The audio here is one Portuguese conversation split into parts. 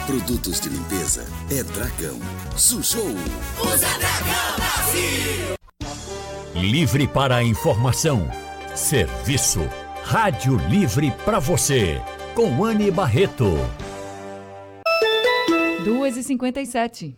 Produtos de limpeza é Dragão. Sujou. Usa Dragão Brasil. Livre para a informação. Serviço. Rádio Livre para você. Com Anne Barreto. 2h57.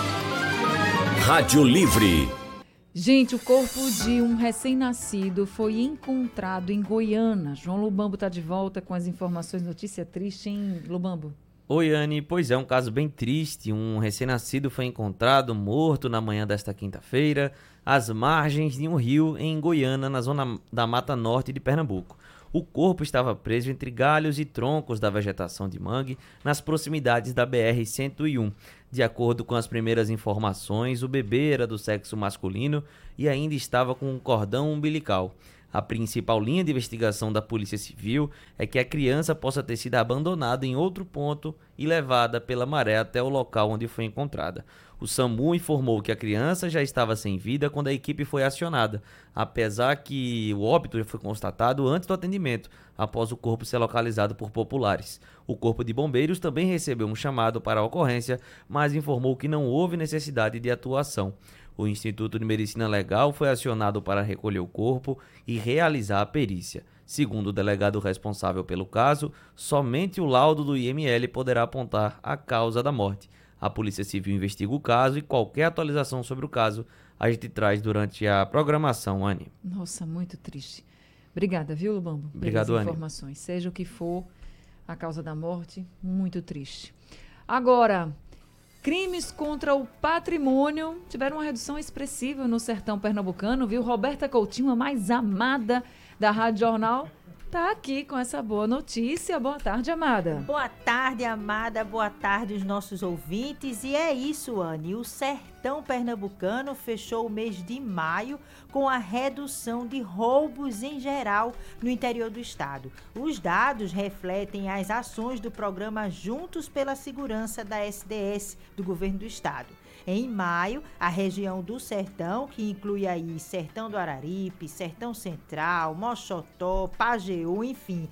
Rádio Livre. Gente, o corpo de um recém-nascido foi encontrado em Goiânia. João Lubambo está de volta com as informações. Notícia triste, hein, Lubambo? Oi, Anne. Pois é, um caso bem triste. Um recém-nascido foi encontrado morto na manhã desta quinta-feira, às margens de um rio em Goiânia, na zona da Mata Norte de Pernambuco. O corpo estava preso entre galhos e troncos da vegetação de mangue, nas proximidades da BR-101. De acordo com as primeiras informações, o bebê era do sexo masculino e ainda estava com um cordão umbilical. A principal linha de investigação da Polícia Civil é que a criança possa ter sido abandonada em outro ponto e levada pela maré até o local onde foi encontrada. O SAMU informou que a criança já estava sem vida quando a equipe foi acionada, apesar que o óbito já foi constatado antes do atendimento, após o corpo ser localizado por populares. O Corpo de Bombeiros também recebeu um chamado para a ocorrência, mas informou que não houve necessidade de atuação. O Instituto de Medicina Legal foi acionado para recolher o corpo e realizar a perícia. Segundo o delegado responsável pelo caso, somente o laudo do IML poderá apontar a causa da morte. A Polícia Civil investiga o caso e qualquer atualização sobre o caso a gente traz durante a programação, Anne. Nossa, muito triste. Obrigada, viu, Lubambo? Obrigado, pelas Anne. informações. Seja o que for a causa da morte, muito triste. Agora, crimes contra o patrimônio tiveram uma redução expressiva no sertão pernambucano, viu? Roberta Coutinho, a mais amada da Rádio Jornal, tá aqui com essa boa notícia. Boa tarde, amada. Boa tarde, amada. Boa tarde, os nossos ouvintes. E é isso, Anne. O sertão pernambucano fechou o mês de maio com a redução de roubos em geral no interior do estado. Os dados refletem as ações do programa Juntos pela Segurança da SDS, do governo do estado. Em maio, a região do Sertão, que inclui aí Sertão do Araripe, Sertão Central, Moxotó, Pajeú, enfim,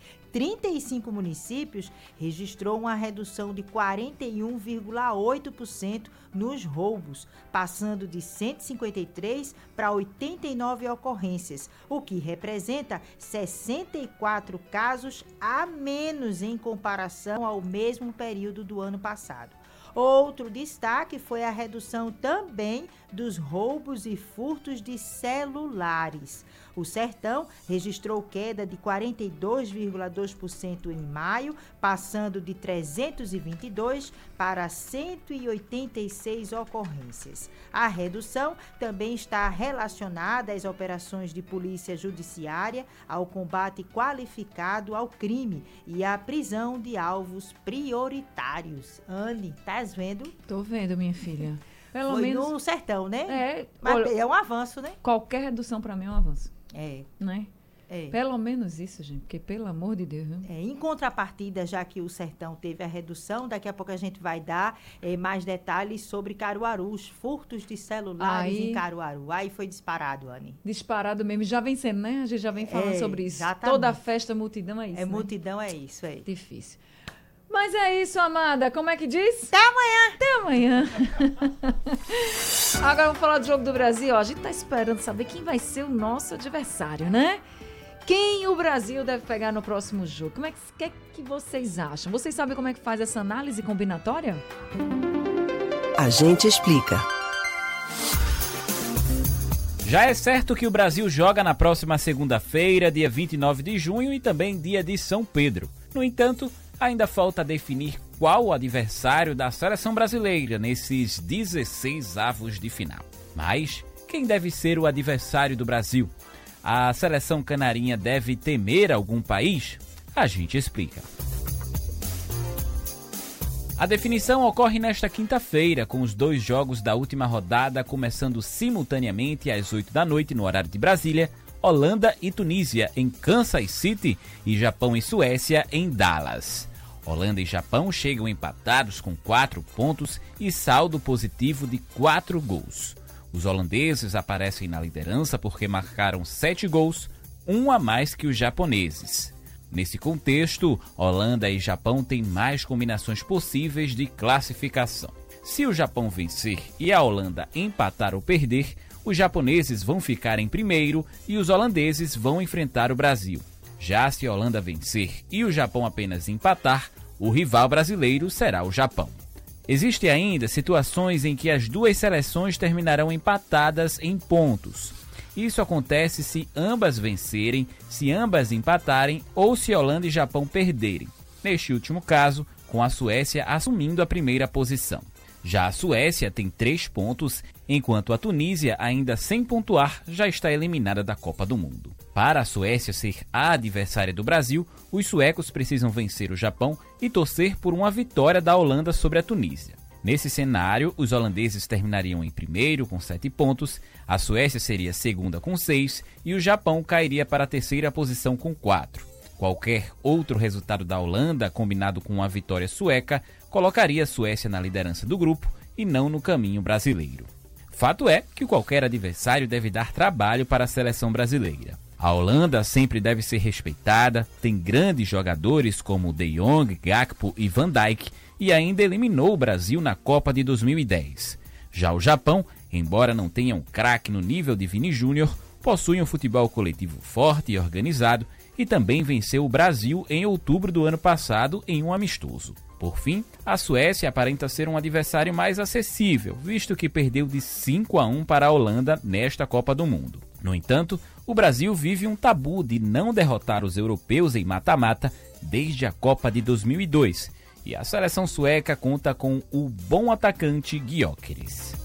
35 municípios, registrou uma redução de 41,8% nos roubos, passando de 153 para 89 ocorrências, o que representa 64 casos a menos em comparação ao mesmo período do ano passado. Outro destaque foi a redução também dos roubos e furtos de celulares. O Sertão registrou queda de 42,2% em maio, passando de 322 para 186 ocorrências. A redução também está relacionada às operações de polícia judiciária, ao combate qualificado ao crime e à prisão de alvos prioritários. Anne, estás vendo? Tô vendo, minha filha. Pelo Foi menos no Sertão, né? É, Mas olha, é um avanço, né? qualquer redução para mim é um avanço, É. né? É. Pelo menos isso, gente, porque pelo amor de Deus, viu? Em contrapartida, já que o Sertão teve a redução, daqui a pouco a gente vai dar mais detalhes sobre Caruaru, os furtos de celulares em Caruaru. Aí foi disparado, Anne. Disparado mesmo, já vem sendo, né? A gente já vem falando sobre isso. Exatamente. Toda festa, multidão é isso, né? Multidão é isso, é. Difícil. Mas é isso, amada. Como é que diz? Até amanhã! Até amanhã. Agora vamos falar do Jogo do Brasil. Ó, a gente tá esperando saber quem vai ser o nosso adversário, né? Quem o Brasil deve pegar no próximo jogo? Como é que vocês acham? Vocês sabem como é que faz essa análise combinatória? A gente explica. Já é certo que o Brasil joga na próxima segunda-feira, dia 29 de junho e também dia de São Pedro. No entanto, ainda falta definir qual o adversário da seleção brasileira nesses 16 avos de final. Mas quem deve ser o adversário do Brasil? A seleção canarinha deve temer algum país? A gente explica. A definição ocorre nesta quinta-feira, com os 2 jogos da última rodada começando simultaneamente às 8 da noite no horário de Brasília, Holanda e Tunísia em Kansas City e Japão e Suécia em Dallas. Holanda e Japão chegam empatados com 4 pontos e saldo positivo de 4 gols. Os holandeses aparecem na liderança porque marcaram 7 gols, um a mais que os japoneses. Nesse contexto, Holanda e Japão têm mais combinações possíveis de classificação. Se o Japão vencer e a Holanda empatar ou perder, os japoneses vão ficar em primeiro e os holandeses vão enfrentar o Brasil. Já se a Holanda vencer e o Japão apenas empatar, o rival brasileiro será o Japão. Existem ainda situações em que as duas seleções terminarão empatadas em pontos. Isso acontece se ambas vencerem, se ambas empatarem ou se Holanda e Japão perderem. Neste último caso, com a Suécia assumindo a primeira posição. Já a Suécia tem 3 pontos, enquanto a Tunísia, ainda sem pontuar, já está eliminada da Copa do Mundo. Para a Suécia ser a adversária do Brasil, os suecos precisam vencer o Japão e torcer por uma vitória da Holanda sobre a Tunísia. Nesse cenário, os holandeses terminariam em primeiro com 7 pontos, a Suécia seria segunda com 6 e o Japão cairia para a terceira posição com 4. Qualquer outro resultado da Holanda, combinado com uma vitória sueca, colocaria a Suécia na liderança do grupo e não no caminho brasileiro. Fato é que qualquer adversário deve dar trabalho para a seleção brasileira. A Holanda sempre deve ser respeitada, tem grandes jogadores como De Jong, Gakpo e Van Dijk e ainda eliminou o Brasil na Copa de 2010. Já o Japão, embora não tenha um craque no nível de Vini Júnior, possui um futebol coletivo forte e organizado e também venceu o Brasil em outubro do ano passado em um amistoso. Por fim, a Suécia aparenta ser um adversário mais acessível, visto que perdeu de 5-1 para a Holanda nesta Copa do Mundo. No entanto, o Brasil vive um tabu de não derrotar os europeus em mata-mata desde a Copa de 2002, e a seleção sueca conta com o bom atacante Gyökeres.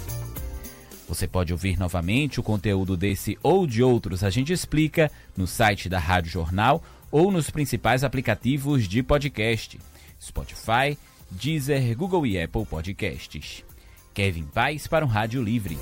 Você pode ouvir novamente o conteúdo desse ou de outros A Gente Explica no site da Rádio Jornal ou nos principais aplicativos de podcast: Spotify, Deezer, Google e Apple Podcasts. Kevin Paz para o Rádio Livre.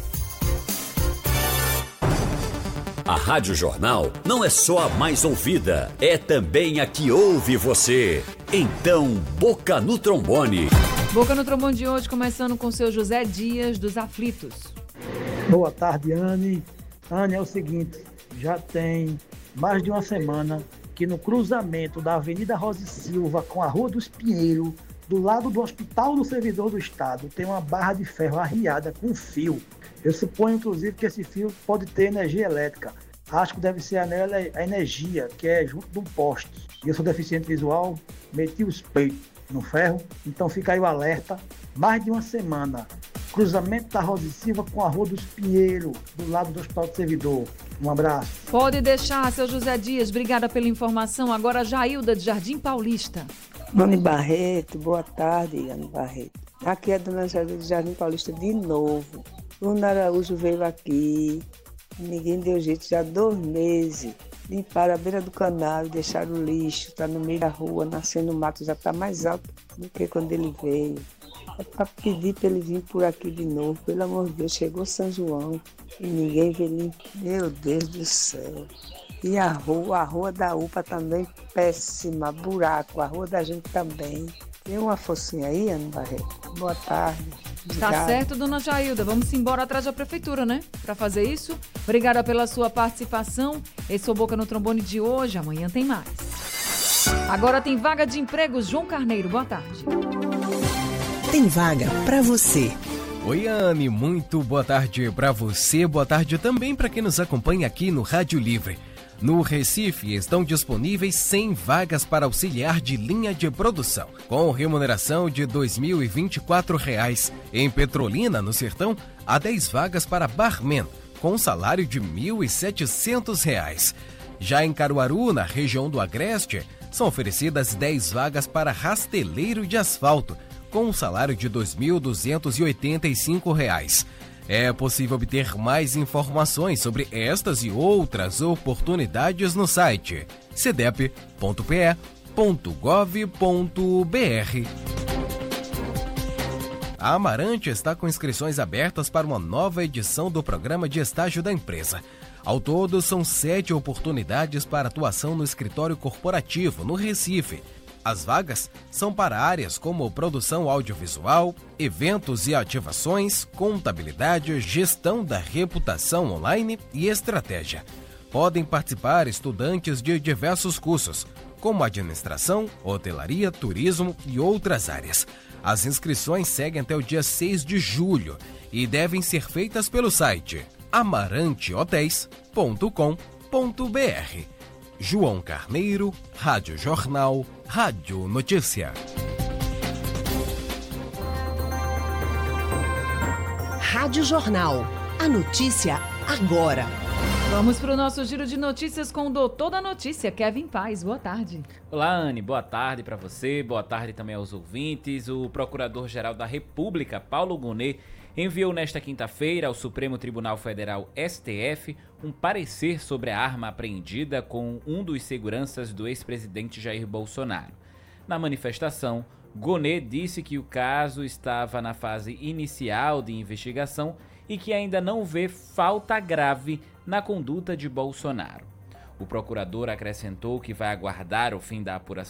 A Rádio Jornal não é só a mais ouvida, é também a que ouve você. Então, Boca no Trombone. Boca no Trombone de hoje, começando com o seu José Dias, dos Aflitos. Boa tarde, Anne. Anne, é o seguinte, já tem mais de uma semana que no cruzamento da Avenida Rosa e Silva com a Rua dos Pinheiros, do lado do Hospital do Servidor do Estado, tem uma barra de ferro arriada com fio. Eu suponho, inclusive, que esse fio pode ter energia elétrica. Acho que deve ser a energia, que é junto de um poste. E eu sou deficiente visual, meti os peitos no ferro, então fica aí o alerta. Mais de uma semana, cruzamento da Rosa e Silva com a Rua dos Pinheiros, do lado do Hospital do Servidor. Um abraço. Pode deixar, seu José Dias. Obrigada pela informação. Agora, Jailda, de Jardim Paulista. Anne Barreto, boa tarde, Anne Barreto. Aqui é a dona Jailda de Jardim Paulista de novo. Bruno Araújo veio aqui, ninguém deu jeito, já 2 meses. Limparam a beira do canal e deixaram o lixo, está no meio da rua, nascendo o mato, já está mais alto do que quando ele veio. É para pedir para ele vir por aqui de novo, pelo amor de Deus, chegou São João e ninguém veio limpar. Meu Deus do céu. E a rua da UPA também péssima, buraco, a rua da gente também. Tem uma focinha aí, Anne Barreto? Boa tarde. Obrigada. Tá certo, dona Jailda. Vamos embora atrás da prefeitura, né? Para fazer isso. Obrigada pela sua participação. Esse é o Boca no Trombone de hoje. Amanhã tem mais. Agora tem vaga de emprego. João Carneiro, boa tarde. Tem vaga para você. Oi, Anne. Muito boa tarde para você. Boa tarde também para quem nos acompanha aqui no Rádio Livre. No Recife, estão disponíveis 100 vagas para auxiliar de linha de produção, com remuneração de R$ 2.024. Em Petrolina, no Sertão, há 10 vagas para barman, com salário de R$ 1.700. Já em Caruaru, na região do Agreste, são oferecidas 10 vagas para rasteleiro de asfalto, com um salário de R$ 2.285. É possível obter mais informações sobre estas e outras oportunidades no site cedep.pe.gov.br. A Amarante está com inscrições abertas para uma nova edição do programa de estágio da empresa. Ao todo, são 7 oportunidades para atuação no escritório corporativo, no Recife. As vagas são para áreas como produção audiovisual, eventos e ativações, contabilidade, gestão da reputação online e estratégia. Podem participar estudantes de diversos cursos. como administração, hotelaria, turismo e outras áreas. As inscrições seguem até o dia 6 de julho e devem ser feitas pelo site amarantehotéis.com.br. João Carneiro, Rádio Jornal, Rádio Notícia. Rádio Jornal. A notícia agora. Vamos para o nosso giro de notícias com o doutor da notícia, Kevin Paz. Boa tarde. Olá, Anne. Boa tarde para você. Boa tarde também aos ouvintes. O Procurador-Geral da República, Paulo Gonet, enviou nesta quinta-feira ao Supremo Tribunal Federal, STF, um parecer sobre a arma apreendida com um dos seguranças do ex-presidente Jair Bolsonaro. Na manifestação, Gonet disse que o caso estava na fase inicial de investigação e que ainda não vê falta grave na conduta de Bolsonaro. O procurador acrescentou que vai aguardar o fim da apuração